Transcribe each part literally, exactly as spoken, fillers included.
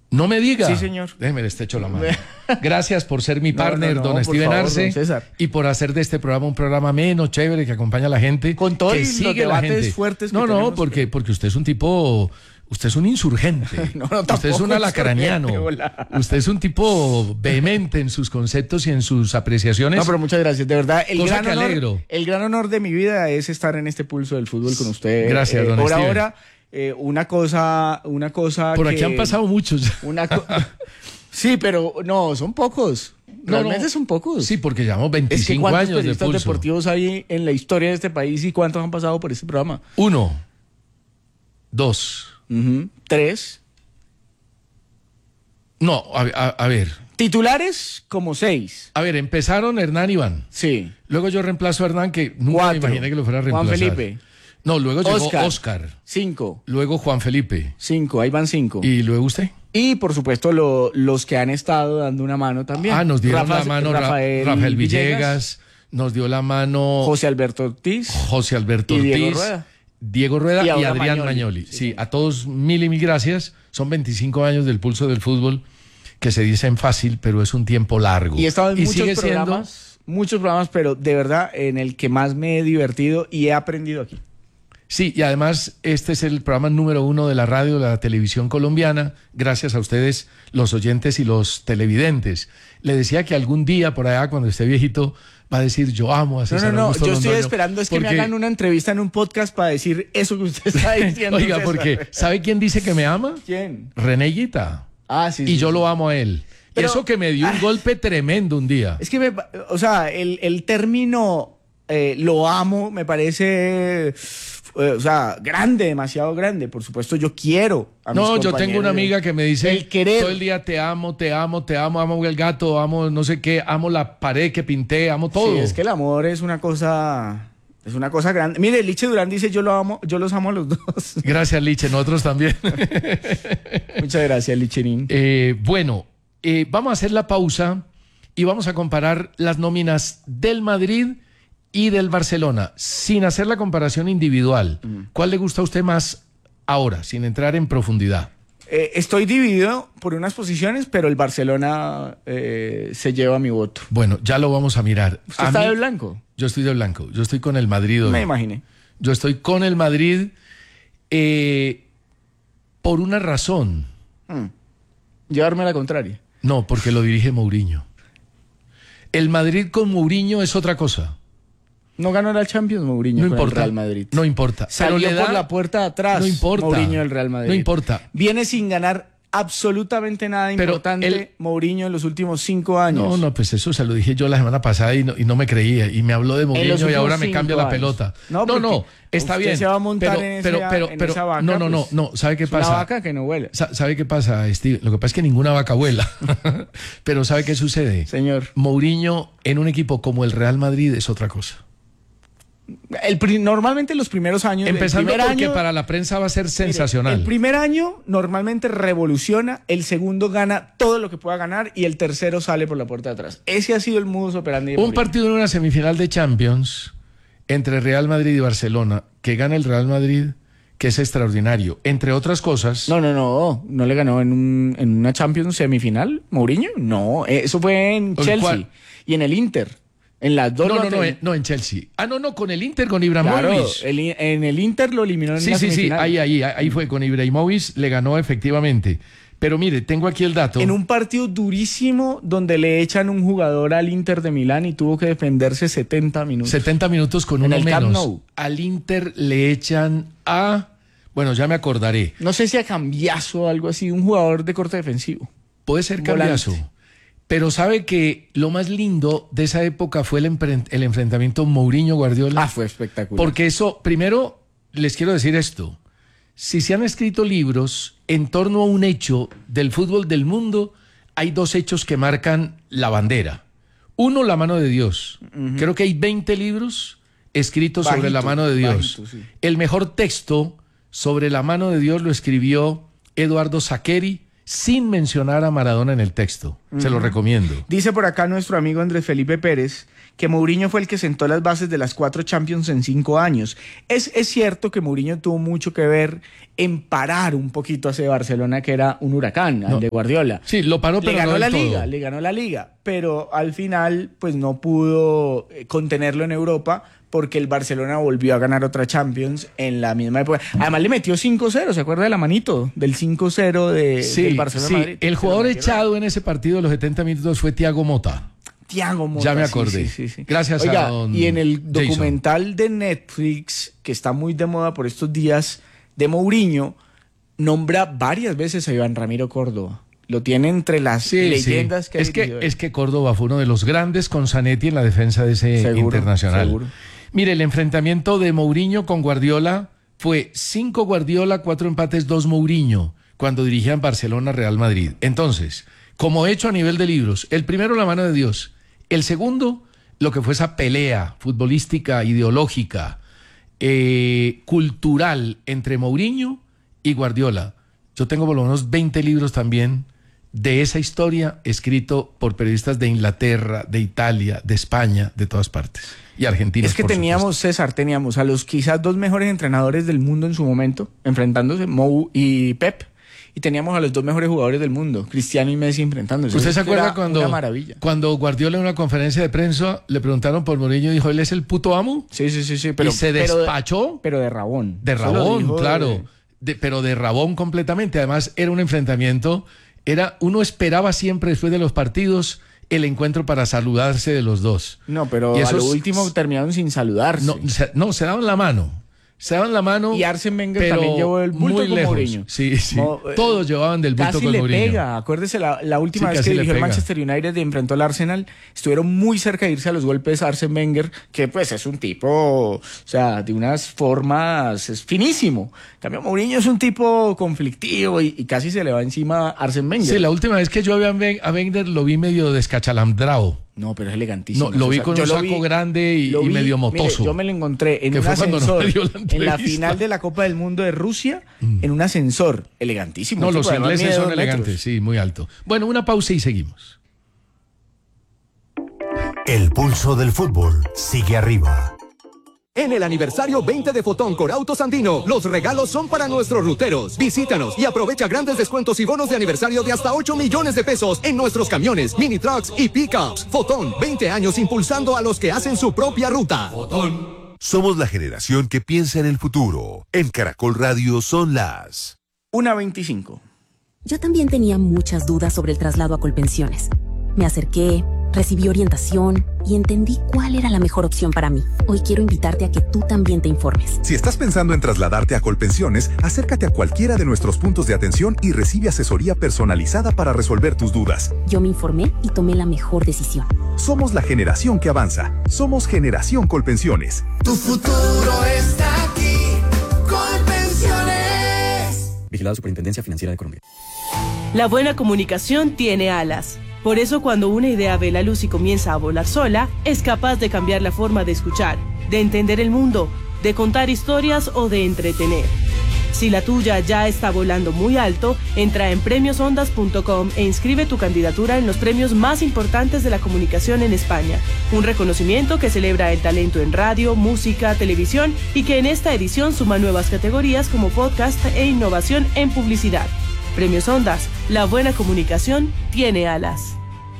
No me diga. Sí, señor. Déjeme, le estrecho la mano. Gracias por ser mi partner, no, no, no, don por Steven favor, Arce, don César. y por hacer de este programa un programa menos chévere que acompaña a la gente. Con todo que y sigue los la debates gente. fuertes que No, no, tenemos, porque, pero- porque usted es un tipo... Usted es un insurgente. No, no, usted es tampoco un alacraniano. insurgente, hola. Usted es un tipo vehemente en sus conceptos y en sus apreciaciones. No, pero muchas gracias. De verdad, el Cosa gran, que honor, alegro. el gran honor de mi vida es estar en este pulso del fútbol con usted. Gracias, eh, don Por Steven. ahora, eh, una cosa, una cosa Por que- aquí han pasado muchos. Una co- sí, pero no, son pocos. No, Realmente no. son pocos. Sí, porque llevamos Es que veinticinco ¿cuántos años de periodistas pulso. deportivos hay en la historia de este país y cuántos han pasado por este programa? Uno. Dos. Ujú. Tres. No, a, a- a ver. Titulares, como seis. A ver, empezaron Hernán Iván. Sí. Luego yo reemplazo a Hernán, que nunca Cuatro. me imaginé que lo fuera a Juan reemplazar. Felipe. No, luego llegó Oscar. Oscar. Cinco. Luego Juan Felipe. Cinco, ahí van cinco. Y, ¿Y luego usted? por supuesto lo- los que han estado dando una mano también. Ah, nos dieron Rafa- la mano Ra- Rafael, Rafael, Villegas, nos dio la mano José Alberto Ortiz. José Alberto y Ortiz, Diego Rueda. Diego Rueda Y y, ahora Adrián Magnoli. Magnoli. Sí, Sí, sí. a todos mil y mil gracias. Son veinticinco años del pulso del fútbol, que se dicen fácil, pero es un tiempo largo. Y he estado en muchos sigue siendo- programas, muchos programas, pero de verdad en el que más me he divertido y he aprendido aquí. Sí, y además este es el programa número uno de la radio, de la televisión colombiana, gracias a ustedes, los oyentes y los televidentes. Le decía que algún día por allá, cuando esté viejito, va a decir, yo amo a No, César no, no, Augusto yo estoy Londoño", esperando es que me porque- hagan una entrevista en un podcast para decir eso que usted está diciendo. Oiga, César. porque ¿sabe quién dice que me ama? ¿Quién? René Higuita. Ah, sí. Y sí, yo sí. lo amo a él. Pero- y eso que me dio un Ah. golpe tremendo un día. Es que, me, o sea, el, el término eh, lo amo me parece, eh, o sea, grande, demasiado grande. Por supuesto, yo quiero a mis No, yo tengo compañeros. una amiga que me dice El querer. todo el día te amo, te amo, te amo, amo el gato, amo no sé qué, amo la pared que pinté, amo todo. Sí, es que el amor es una cosa, es una cosa grande. Mire, Liche Durán dice, yo lo amo, yo los amo a los dos. Gracias, Liche, nosotros también. Muchas gracias, Licherín. Eh, bueno, eh, vamos a hacer la pausa y vamos a comparar las nóminas del Madrid y del Barcelona, sin hacer la comparación individual. ¿Cuál le gusta a usted más ahora, sin entrar en profundidad? Eh, estoy dividido por unas posiciones, pero el Barcelona eh, se lleva mi voto. Bueno, ya lo vamos a mirar. ¿Usted A está mí- de blanco? Yo estoy de blanco, yo estoy con el Madrid hoy. Me imaginé. Yo estoy con el Madrid eh, por una razón. Mm. Llevarme la contraria. No, porque lo dirige Mourinho. El Madrid con Mourinho es otra cosa. No ganó la Champions Mourinho No con importa. el Real Madrid. No importa. Salió Pero le da- por la puerta de atrás No importa. Mourinho del Real Madrid. No importa. Viene sin ganar absolutamente nada Pero importante él- Mourinho en los últimos cinco años. No, no, pues eso se lo dije yo la semana pasada y no, y no me creía. Y me habló de En los Mourinho y últimos ahora me cinco cambia la años. pelota. No, No, porque no, está usted bien. se va a montar pero, en ese- pero, pero, en pero- esa vaca, no, no, no, pues, no. ¿Sabe qué es una pasa? vaca que no huele. Sa- ¿Sabe qué pasa, Steve? Lo que pasa es que ninguna vaca vuela. Pero ¿sabe qué sucede? Señor. Mourinho en un equipo como el Real Madrid es otra cosa. El pri- normalmente los primeros años. Empezando el primer porque año, para la prensa va a ser mire, sensacional. el primer año normalmente revoluciona, el segundo gana todo lo que pueda ganar y el tercero sale por la puerta de atrás. Ese ha sido el modus operandi de Un Mourinho. partido en una semifinal de Champions entre Real Madrid y Barcelona, que gana el Real Madrid, que es extraordinario. Entre otras cosas, No, no, no. No le ganó en, un, en una Champions semifinal, Mourinho. No, eh, eso fue en ¿En Chelsea cuál? y en el Inter. En las dos. no, lo no, no, ten- en, no, en Chelsea. Ah, no, no, con el Inter, con Claro, Ibrahimovic. el in- en el Inter lo eliminó en Sí, la sí, sí, semifinal. ahí, ahí, ahí fue con Ibrahimovic, le ganó efectivamente. Pero mire, tengo aquí el dato. En un partido durísimo donde le echan un jugador al Inter de Milán y tuvo que defenderse setenta minutos. setenta minutos con En uno el Camp menos. Nou. Al Inter le echan a... Bueno, ya me acordaré. No sé si a Cambiaso o algo así, un jugador de corte defensivo. Puede ser Volante. Cambiaso. Pero sabe que lo más lindo de esa época fue el, empre- el enfrentamiento Mourinho-Guardiola. Ah, fue espectacular. Porque eso, primero, les quiero decir esto. Si se han escrito libros en torno a un hecho del fútbol del mundo, hay dos hechos que marcan la bandera. Uno, la mano de Dios. Creo que hay veinte libros escritos Bajito, sobre la mano de Dios. bajito, sí. El mejor texto sobre la mano de Dios lo escribió Eduardo Saqueri, sin mencionar a Maradona en el texto. Se lo recomiendo. Dice por acá nuestro amigo Andrés Felipe Pérez que Mourinho fue el que sentó las bases de las cuatro Champions en cinco años. Es, es cierto que Mourinho tuvo mucho que ver en parar un poquito a ese Barcelona que era un huracán, al no. de Guardiola. Sí, lo paró, pero le ganó no la del liga, todo. le ganó la liga, pero al final pues no pudo contenerlo en Europa porque el Barcelona volvió a ganar otra Champions en la misma época. Además le metió cinco cero, ¿se acuerda de la manito? Del cinco cero de, Sí, del Barcelona sí. Madrid. El jugador echado en ese partido de los setenta minutos fue Thiago Motta. Thiago Motta. Ya me sí, acordé. sí, sí, sí. Gracias Oiga, a don y en el Jason. documental de Netflix, que está muy de moda por estos días, de Mourinho, nombra varias veces a Iván Ramiro Córdoba. Lo tiene entre las Sí, leyendas sí. que ha es que dirigido él. Es que Córdoba fue uno de los grandes con Zanetti en la defensa de ese Seguro, internacional. seguro. Mire, el enfrentamiento de Mourinho con Guardiola fue cinco Guardiola, cuatro empates, dos Mourinho, cuando dirigían Barcelona Real Madrid. Entonces, como hecho a nivel de libros, el primero la mano de Dios, el segundo lo que fue esa pelea futbolística, ideológica, eh, cultural entre Mourinho y Guardiola. Yo tengo por lo menos veinte libros también de esa historia escrito por periodistas de Inglaterra, de Italia, de España, de todas partes. Y argentinos, Es que por teníamos, supuesto. César, teníamos a los quizás dos mejores entrenadores del mundo en su momento, enfrentándose, Mou y Pep, y teníamos a los dos mejores jugadores del mundo, Cristiano y Messi, enfrentándose. ¿Usted se Esto acuerda era cuando, una maravilla. cuando Guardiola en una conferencia de prensa le preguntaron por Mourinho y dijo, ¿él es el puto amo? Sí, sí, sí, sí. Pero, y se pero de- despachó. Pero de Rabón. De Eso lo Rabón, dijo claro. de- De- pero de Rabón completamente. Además, era un enfrentamiento. Era, uno esperaba siempre después de los partidos el encuentro para saludarse de los dos. No, pero Y a esos- lo último terminaron sin saludarse. No, se, no, se daban la mano. Se daban la mano. Y Arsène Wenger pero también llevó el bulto muy con lejos. Mourinho. Sí, sí. Mo- eh, Todos llevaban del bulto Casi con le Mourinho. pega. Acuérdese, la, la última Sí, vez casi que le dirigió el pega. Manchester United y enfrentó al Arsenal, estuvieron muy cerca de irse a los golpes a Arsène Wenger, que pues es un tipo, o sea, de unas formas, es finísimo. En cambio, Mourinho es un tipo conflictivo y, y casi se le va encima a Arsène Wenger. Sí, la última vez que yo vi a Wen- a Wenger lo vi medio descachalandrado. No, pero es elegantísimo. No, lo vi O sea, con yo un lo saco vi- grande y, lo y vi- medio mire, motoso. yo me lo encontré en Que un fue cuando no ascensor, me dio la en la entrevista. final de la Copa del Mundo de Rusia, en un ascensor. Elegantísimo. No, tipo, los además ingleses mide son dos metros. elegantes, sí, muy alto. Bueno, una pausa y seguimos. El pulso del fútbol sigue arriba. En el aniversario veinte de Fotón con Autos Andino, los regalos son para nuestros ruteros. Visítanos y aprovecha grandes descuentos y bonos de aniversario de hasta ocho millones de pesos en nuestros camiones, mini trucks y pickups. Fotón, veinte años impulsando a los que hacen su propia ruta. Somos la generación que piensa en el futuro. En Caracol Radio son las... una veinticinco. Yo también tenía muchas dudas sobre el traslado a Colpensiones. Me acerqué, recibí orientación y entendí cuál era la mejor opción para mí. Hoy quiero invitarte a que tú también te informes. Si estás pensando en trasladarte a Colpensiones, acércate a cualquiera de nuestros puntos de atención y recibe asesoría personalizada para resolver tus dudas. Yo me informé y tomé la mejor decisión. Somos la generación que avanza. Somos Generación Colpensiones. Tu futuro está aquí, Colpensiones. Vigilado Superintendencia Financiera de Colombia. La buena comunicación tiene alas. Por eso cuando una idea ve la luz y comienza a volar sola, es capaz de cambiar la forma de escuchar, de entender el mundo, de contar historias o de entretener. Si la tuya ya está volando muy alto, entra en premios ondas punto com e inscribe tu candidatura en los premios más importantes de la comunicación en España. Un reconocimiento que celebra el talento en radio, música, televisión y que en esta edición suma nuevas categorías como podcast e innovación en publicidad. Premios Ondas, la buena comunicación tiene alas.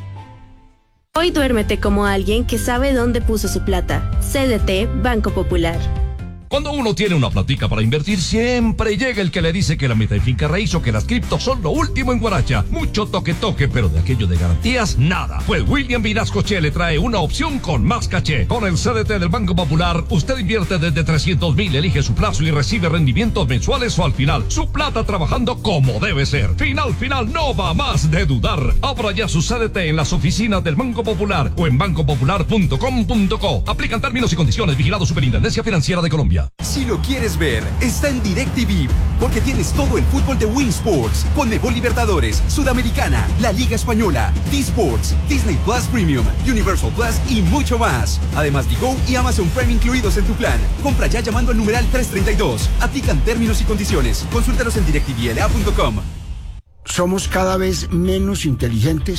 Hoy duérmete como alguien que sabe dónde puso su plata. C D T Banco Popular. Cuando uno tiene una platica para invertir, siempre llega el que le dice que la meta en finca raíz o que las criptos son lo último en Guaracha. Mucho toque toque, pero de aquello de garantías, nada. Pues William Vinasco Che le trae una opción con más caché. Con el C D T del Banco Popular, usted invierte desde trescientos mil, elige su plazo y recibe rendimientos mensuales o al final. Su plata trabajando como debe ser. Final, final, no va más de dudar. Abra ya su C D T en las oficinas del Banco Popular o en banco popular punto com punto co. Aplican términos y condiciones. Vigilado Superintendencia Financiera de Colombia. Si lo quieres ver, está en DirecTV, porque tienes todo el fútbol de Win Sports, Conmebol Libertadores, Sudamericana, la Liga Española, D-Sports, Disney Plus Premium, Universal Plus y mucho más. Además, Digo y Amazon Prime incluidos en tu plan. Compra ya llamando al numeral trescientos treinta y dos. Aplican términos y condiciones. Consúltalos en direct t v l a punto com. Somos cada vez menos inteligentes e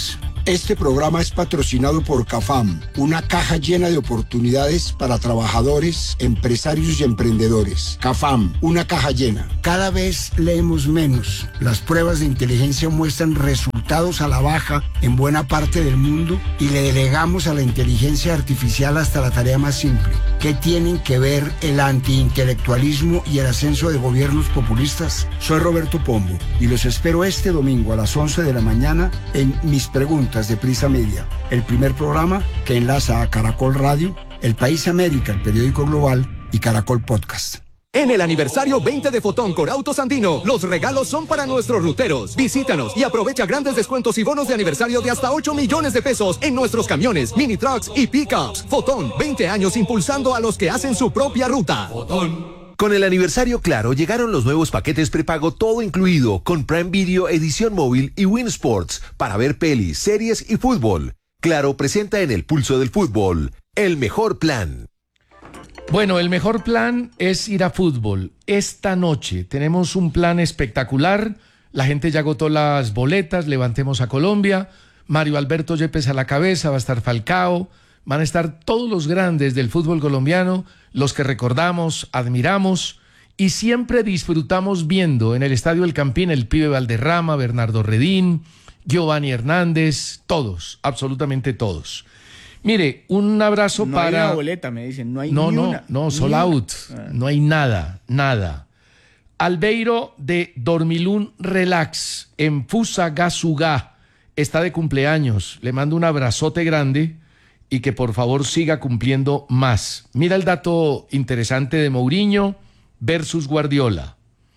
Este programa es patrocinado por CAFAM, una caja llena de oportunidades para trabajadores, empresarios y emprendedores. CAFAM, una caja llena. Cada vez leemos menos. Las pruebas de inteligencia muestran resultados a la baja en buena parte del mundo y le delegamos a la inteligencia artificial hasta la tarea más simple. ¿Qué tienen que ver el antiintelectualismo y el ascenso de gobiernos populistas? Soy Roberto Pombo y los espero este domingo a las once de la mañana en Mis Preguntas de Prisa Media, el primer programa que enlaza a Caracol Radio, El País América, el periódico global, y Caracol Podcast. En el aniversario veinte de Fotón con Autos Andino, los regalos son para nuestros ruteros. Visítanos y aprovecha grandes descuentos y bonos de aniversario de hasta ocho millones de pesos en nuestros camiones, mini trucks y pickups. Fotón, veinte años impulsando a los que hacen su propia ruta. Fotón. Con el aniversario Claro llegaron los nuevos paquetes prepago todo incluido con Prime Video, edición móvil y Win Sports para ver pelis, series y fútbol. Claro presenta en el pulso del fútbol el mejor plan. Bueno, el mejor plan es ir a fútbol. Esta noche tenemos un plan espectacular. La gente ya agotó las boletas. Levantemos a Colombia. Mario Alberto Yepes a la cabeza. Va a estar Falcao. Van a estar todos los grandes del fútbol colombiano, los que recordamos, admiramos y siempre disfrutamos viendo en el Estadio El Campín el Pibe Valderrama, Bernardo Redín, Giovanni Hernández, todos, absolutamente todos. Mire, un abrazo no para... No hay una boleta, me dicen, no hay no, ni no, una. No, no, sold out, ah. No hay nada, nada. Albeiro de Dormilún Relax, en Fusagasugá, está de cumpleaños. Le mando un abrazote grande y que por favor siga cumpliendo más. Mira el dato interesante de Mourinho versus Guardiola.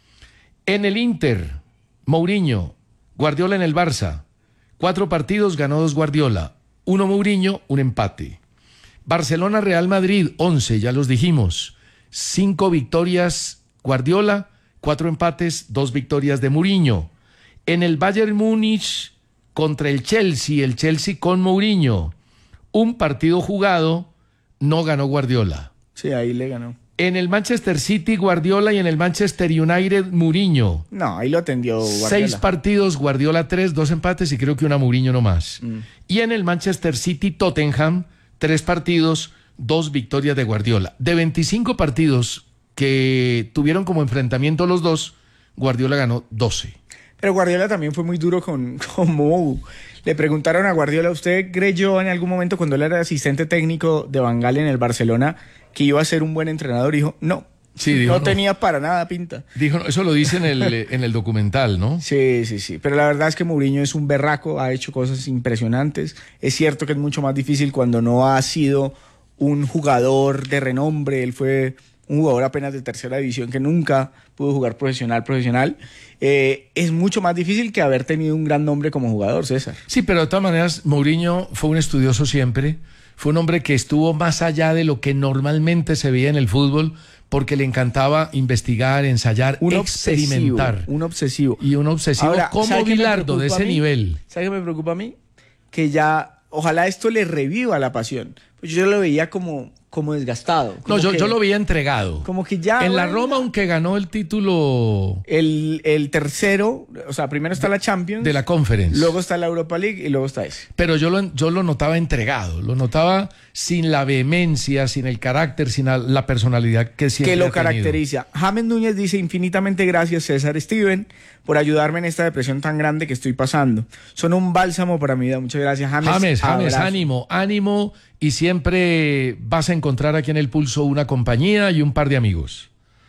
En el Inter, Mourinho, Guardiola en el Barça. Cuatro partidos, ganó dos Guardiola. Uno Mourinho, un empate. Barcelona, Real Madrid, once, ya los dijimos. Cinco victorias Guardiola, cuatro empates, dos victorias de Mourinho. En el Bayern Múnich contra el Chelsea, el Chelsea con Mourinho. Un partido jugado, no ganó Guardiola. Sí, ahí le ganó. En el Manchester City, Guardiola, y en el Manchester United, Mourinho. No, ahí lo atendió Guardiola. Seis partidos, Guardiola tres, dos empates y creo que una Mourinho no más. Mm. Y en el Manchester City, Tottenham, tres partidos, dos victorias de Guardiola. De veinticinco partidos que tuvieron como enfrentamiento los dos, Guardiola ganó doce. Pero Guardiola también fue muy duro con, con Mou. Le preguntaron a Guardiola, ¿usted creyó en algún momento cuando él era asistente técnico de Van Gaal en el Barcelona que iba a ser un buen entrenador? Dijo, no, sí, dijo, no, no tenía para nada pinta. Dijo, eso lo dice en el, en el documental, ¿no? Sí, sí, sí. Pero la verdad es que Mourinho es un berraco, ha hecho cosas impresionantes. Es cierto que es mucho más difícil cuando no ha sido un jugador de renombre. Él fue un jugador apenas de tercera división que nunca pudo jugar profesional, profesional. Eh, es mucho más difícil que haber tenido un gran nombre como jugador, César. Sí, pero de todas maneras, Mourinho fue un estudioso siempre. Fue un hombre que estuvo más allá de lo que normalmente se veía en el fútbol, porque le encantaba investigar, ensayar, un experimentar. Obsesivo, un obsesivo. Y un obsesivo Ahora, como Bilardo, de ese nivel. ¿Sabes qué me preocupa a mí? Que ya, ojalá esto le reviva la pasión. Pues yo lo veía como... como desgastado. Como no, yo, que, yo lo veía entregado. Como que ya... En bueno, la Roma, aunque ganó el título... El, el tercero, o sea, primero está la Champions. De la Conference. Luego está la Europa League y luego está ese. Pero yo lo, yo lo notaba entregado, lo notaba sin la vehemencia, sin el carácter, sin la, la personalidad que siempre que lo ha tenido. caracteriza. James Núñez dice, infinitamente gracias César Steven por ayudarme en esta depresión tan grande que estoy pasando. Son un bálsamo para mi vida. Muchas gracias, James. James, James, abrazo. ánimo, ánimo, y siempre vas a encontrar aquí en El Pulso una compañía y un par de amigos.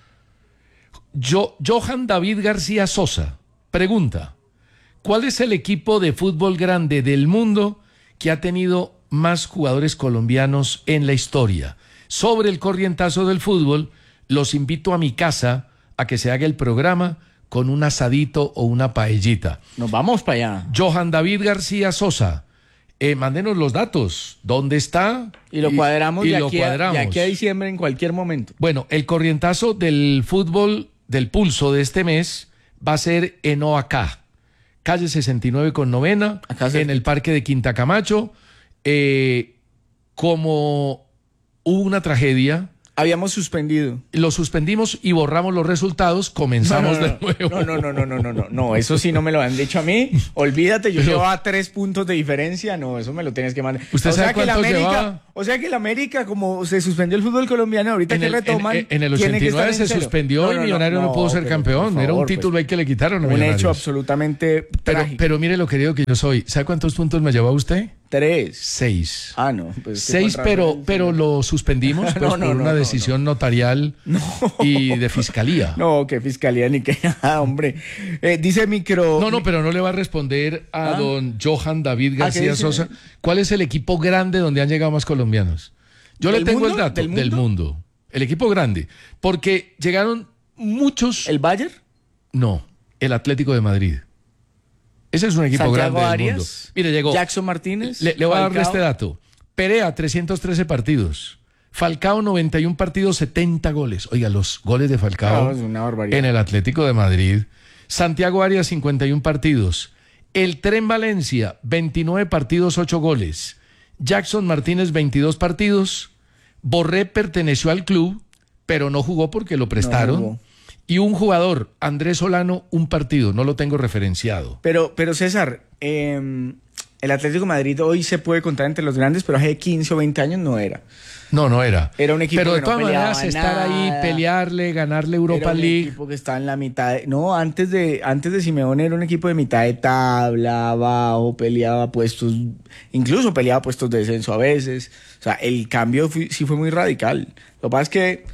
Yo, Johan David García Sosa pregunta, ¿cuál es el equipo de fútbol grande del mundo que ha tenido más jugadores colombianos en la historia? Sobre el corrientazo del fútbol, los invito a mi casa a que se haga el programa con un asadito o una paellita. Nos vamos para allá. Johan David García Sosa, eh, mándenos los datos. ¿Dónde está? Y lo cuadramos, y, y de, lo aquí cuadramos. A, de aquí a diciembre en cualquier momento. Bueno, el corrientazo del fútbol del Pulso de este mes va a ser en O A K, calle sesenta y nueve con novena, en el Parque de Quinta Camacho. Eh, como hubo una tragedia Habíamos suspendido. Lo suspendimos y borramos los resultados, comenzamos no, no, no, de nuevo. No, no, no, no, no, no, no, eso sí no me lo han dicho a mí. Olvídate, yo Pero, llevaba tres puntos de diferencia, no, eso me lo tienes que mandar. ¿Usted o sabe sea que la cuánto América, llevaba? O sea que la América, como se suspendió el fútbol colombiano, ahorita En que el, retoman. en, en el tiene que ochenta y nueve estar en se cero. suspendió No, y no, no, Millonario no, no, pudo ser pero, campeón. por Era un favor, título pues, ahí que le quitaron a un Millonarios. hecho absolutamente Pero, trágico. pero mire lo querido que yo soy. ¿Sabe cuántos puntos me llevó usted? Tres. Seis. Ah, no. Pues Seis, pero, pero lo suspendimos pues, no, no, por no, una no, decisión no. notarial no. y de fiscalía. No, que fiscalía ni que nada, hombre. Eh, dice micro... No, no, pero no le va a responder a ¿Ah? don Johan David García dice? Sosa. ¿Cuál es el equipo grande donde han llegado más colombianos? Yo le ¿Del tengo mundo? el dato ¿Del mundo? del mundo. El equipo grande. Porque llegaron muchos... ¿El Bayern? No, el Atlético de Madrid. Ese es un equipo Santiago grande Arias, del mundo. Mire, llegó. Jackson Martínez. Le, le voy a darle Falcao. este dato. Perea, trescientos trece partidos. Falcao, noventa y uno partidos, setenta goles. Oiga, los goles de Falcao No, es una barbaridad. en el Atlético de Madrid. Santiago Arias, cincuenta y uno partidos. El Tren Valencia, veintinueve partidos, ocho goles. Jackson Martínez, veintidós partidos. Borré perteneció al club, pero no jugó porque lo prestaron. No jugó. Y un jugador, Andrés Solano, un partido. No lo tengo referenciado. Pero, pero César, eh, el Atlético de Madrid hoy se puede contar entre los grandes, pero hace quince o veinte años no era. No, no era. Era un equipo Pero de que no todas maneras, peleaba estar nada. ahí, pelearle, ganarle Europa Era un League. equipo que estaba en la mitad. De, no, antes de, antes de Simeone era un equipo de mitad de tabla, abajo, peleaba puestos, incluso peleaba puestos de descenso a veces. O sea, el cambio fue, sí fue muy radical. Lo que pasa es que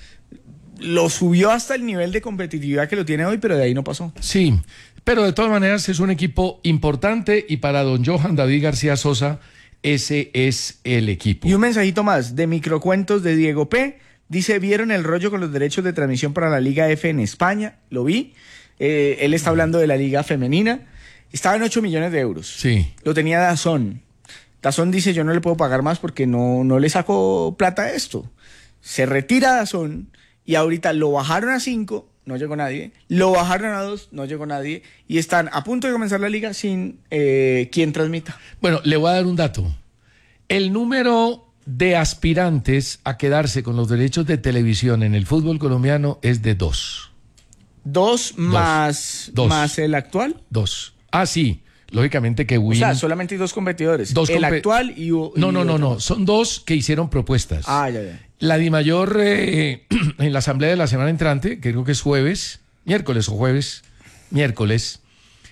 lo subió hasta el nivel de competitividad que lo tiene hoy, pero de ahí no pasó. Sí, pero de todas maneras es un equipo importante y para don Johan David García Sosa, ese es el equipo. Y un mensajito más de microcuentos de Diego P. Dice, ¿vieron el rollo con los derechos de transmisión para la Liga F en España? Lo vi. Eh, él está hablando de la Liga Femenina. Estaba en ocho millones de euros. Sí. Lo tenía DAZN. DAZN dice, yo no le puedo pagar más porque no, no le saco plata a esto. Se retira DAZN y ahorita lo bajaron a cinco, no llegó nadie. Lo bajaron a dos, no llegó nadie. Y están a punto de comenzar la liga sin eh, quien transmita. Bueno, le voy a dar un dato. El número de aspirantes a quedarse con los derechos de televisión en el fútbol colombiano es de dos. Dos, dos. Más, dos. más el actual. Dos. Ah, sí. Lógicamente que Win... O sea, solamente hay dos competidores. Dos el compe- actual y... y No, no, no, otro no. más. Son dos que hicieron propuestas. Ah, ya, ya. La DIMAYOR eh, en la asamblea de la semana entrante, que creo que es jueves, miércoles o jueves, miércoles,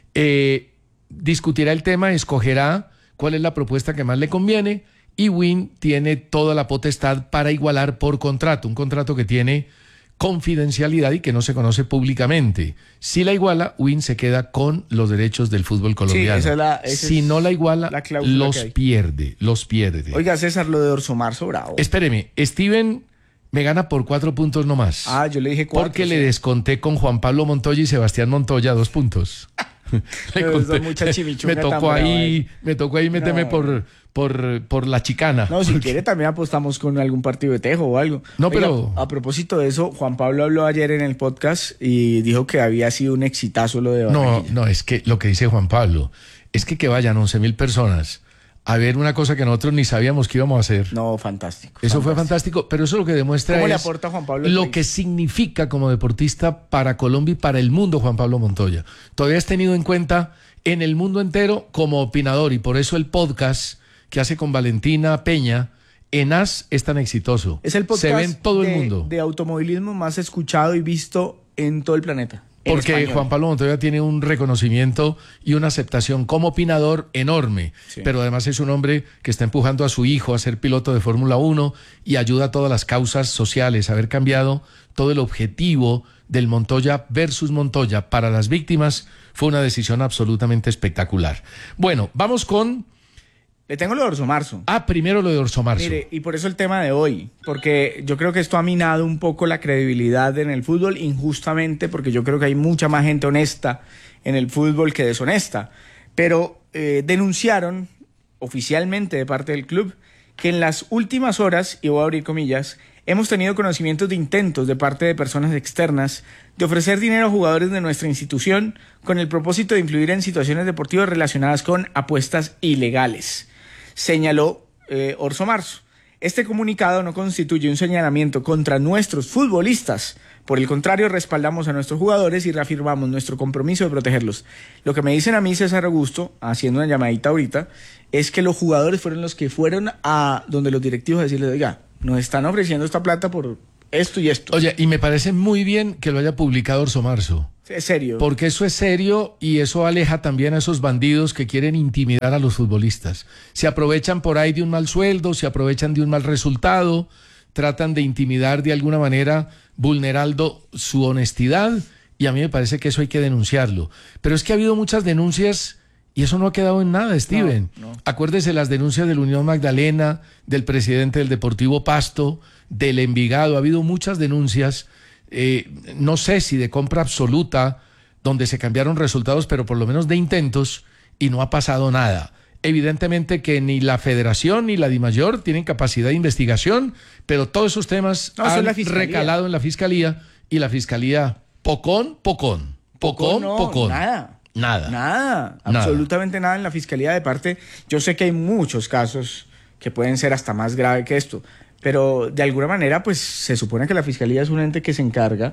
eh, discutirá el tema, escogerá cuál es la propuesta que más le conviene y Win tiene toda la potestad para igualar por contrato, un contrato que tiene confidencialidad y que no se conoce públicamente. Si la iguala, Win se queda con los derechos del fútbol colombiano. esa es la- esa si es no la iguala, la cláusula los que hay. pierde, los pierde. Oiga, César, lo de Orso Marzo, bravo. Espéreme, Steven me gana por cuatro puntos nomás. Ah, yo le dije cuatro. Porque sí. le desconté con Juan Pablo Montoya y Sebastián Montoya dos puntos. Le Pero conté- son mucha chimichunga me tan tocó brava ahí, me tocó ahí meterme No. por, por, por la chicana. No, si quiere también apostamos con algún partido de tejo o algo. No, Oiga, pero- a propósito de eso, Juan Pablo habló ayer en el podcast y dijo que había sido un exitazo lo de No, Barranquilla. no, es que lo que dice Juan Pablo es que que vayan once mil personas a ver una cosa que nosotros ni sabíamos que íbamos a hacer. No, fantástico. Eso fue fantástico, pero eso lo que demuestra ¿Cómo le es aporta Juan Pablo al lo país? que significa como deportista para Colombia y para el mundo Juan Pablo Montoya. Todavía es tenido en cuenta en el mundo entero como opinador y por eso el podcast que hace con Valentina Peña en A S es tan exitoso. Es el podcast Se ve en todo de, el mundo. de automovilismo más escuchado y visto en todo el planeta. en Porque español. Juan Pablo Montoya tiene un reconocimiento y una aceptación como opinador enorme, Sí. pero además es un hombre que está empujando a su hijo a ser piloto de Fórmula uno y ayuda a todas las causas sociales, a haber cambiado todo el objetivo del Montoya versus Montoya para las víctimas. Fue una decisión absolutamente espectacular. Bueno, vamos con... Le tengo lo de Orso Marzo. Ah, primero lo de Orso Marzo. Mire, y por eso el tema de hoy, porque yo creo que esto ha minado un poco la credibilidad en el fútbol, injustamente, porque yo creo que hay mucha más gente honesta en el fútbol que deshonesta. Pero eh, denunciaron oficialmente de parte del club que en las últimas horas, y voy a abrir comillas, hemos tenido conocimientos de intentos de parte de personas externas de ofrecer dinero a jugadores de nuestra institución con el propósito de influir en situaciones deportivas relacionadas con apuestas ilegales, señaló eh, Orso Marzo. Este comunicado no constituye un señalamiento contra nuestros futbolistas. Por el contrario, respaldamos a nuestros jugadores y reafirmamos nuestro compromiso de protegerlos. Lo que me dicen a mí, César Augusto, haciendo una llamadita ahorita, es que los jugadores fueron los que fueron a donde los directivos a decirles, oiga, nos están ofreciendo esta plata por esto y esto. Oye, y me parece muy bien que lo haya publicado Orso Marzo. Es serio. Porque eso es serio y eso aleja también a esos bandidos que quieren intimidar a los futbolistas. Se aprovechan por ahí de un mal sueldo, se aprovechan de un mal resultado, tratan de intimidar de alguna manera, vulnerando su honestidad, y a mí me parece que eso hay que denunciarlo. Pero es que ha habido muchas denuncias y eso no ha quedado en nada, Steven. No, no. Acuérdese las denuncias del Unión Magdalena, del presidente del Deportivo Pasto, del Envigado. Ha habido muchas denuncias. Eh, no sé si de compra absoluta, donde se cambiaron resultados, pero por lo menos de intentos, y no ha pasado nada. Evidentemente que ni la Federación ni la DIMAYOR tienen capacidad de investigación, pero todos esos temas no, han recalado en la Fiscalía, y la Fiscalía, pocón, pocón, pocón, no, pocón. Nada. Nada. Nada, nada. Absolutamente nada en la Fiscalía de parte. Yo sé que hay muchos casos que pueden ser hasta más graves que esto, pero de alguna manera pues se supone que la Fiscalía es un ente que se encarga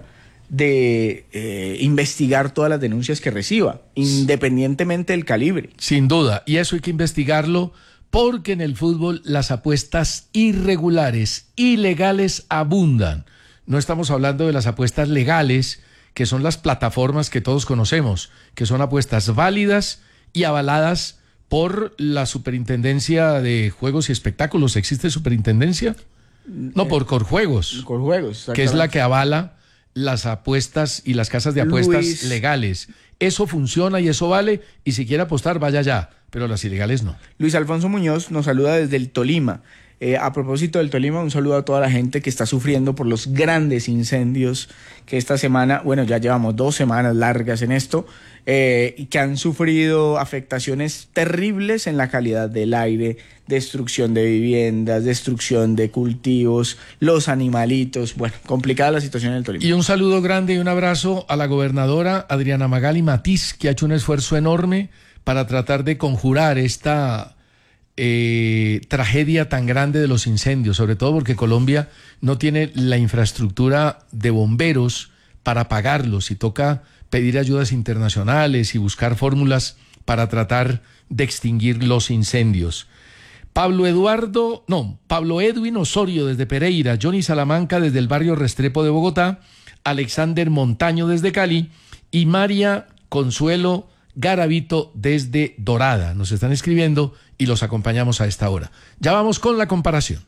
de eh, investigar todas las denuncias que reciba, independientemente del calibre. Sin duda, y eso hay que investigarlo, porque en el fútbol las apuestas irregulares, ilegales, abundan. No estamos hablando de las apuestas legales, que son las plataformas que todos conocemos, que son apuestas válidas y avaladas por la Superintendencia de Juegos y Espectáculos. ¿Existe superintendencia? No, por Corjuegos. Corjuegos, que es la que avala las apuestas y las casas de apuestas Luis. legales. Eso funciona y eso vale, y si quiere apostar, vaya ya, pero las ilegales no. Luis Alfonso Muñoz nos saluda desde el Tolima. Eh, a propósito del Tolima, un saludo a toda la gente que está sufriendo por los grandes incendios que esta semana, bueno, ya llevamos dos semanas largas en esto, eh, y que han sufrido afectaciones terribles en la calidad del aire, destrucción de viviendas, destrucción de cultivos, los animalitos, bueno, complicada la situación en el Tolima. Y un saludo grande y un abrazo a la gobernadora Adriana Magali Matiz, que ha hecho un esfuerzo enorme para tratar de conjurar esta Eh, tragedia tan grande de los incendios, sobre todo porque Colombia no tiene la infraestructura de bomberos para apagarlos, y toca pedir ayudas internacionales y buscar fórmulas para tratar de extinguir los incendios. Pablo Eduardo, no, Pablo Edwin Osorio desde Pereira, Johnny Salamanca desde el barrio Restrepo de Bogotá, Alexander Montaño desde Cali y María Consuelo Garavito desde Dorada. Nos están escribiendo y los acompañamos a esta hora. Ya vamos con la comparación.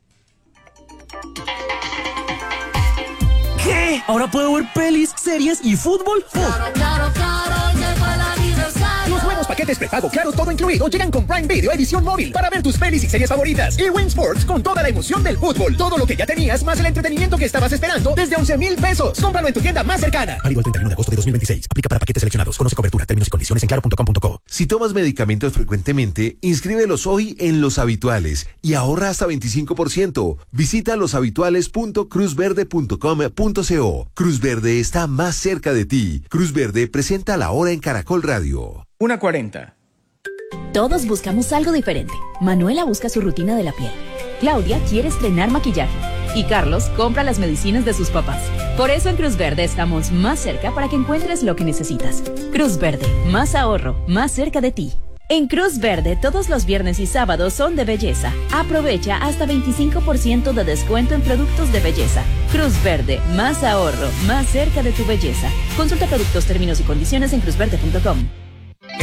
¿Qué? ¿Ahora puedo ver pelis, series y fútbol? Claro, claro, claro, llegó el aniversario. Los nuevos paquetes prepago Claro Todo Incluido llegan con Prime Video edición móvil para ver tus pelis y series favoritas. Y Win Sports con toda la emoción del fútbol. Todo lo que ya tenías más el entretenimiento que estabas esperando desde once mil pesos. Cómpralo en tu tienda más cercana. Válido el treinta y uno de agosto de dos mil veintiséis. Aplica para paquetes seleccionados. Conoce cobertura, términos y condiciones en claro punto com punto co. Si tomas medicamentos frecuentemente, inscríbelos hoy en Los Habituales y ahorra hasta veinticinco por ciento. Visita loshabituales punto cruz verde punto com punto co. Cruz Verde está más cerca de ti. Cruz Verde presenta La Hora en Caracol Radio. una cuarenta. Todos buscamos algo diferente. Manuela busca su rutina de la piel. Claudia quiere estrenar maquillaje. Y Carlos compra las medicinas de sus papás. Por eso en Cruz Verde estamos más cerca para que encuentres lo que necesitas. Cruz Verde, más ahorro, más cerca de ti. En Cruz Verde, todos los viernes y sábados son de belleza. Aprovecha hasta veinticinco por ciento de descuento en productos de belleza. Cruz Verde, más ahorro, más cerca de tu belleza. Consulta productos, términos y condiciones en cruz verde punto com.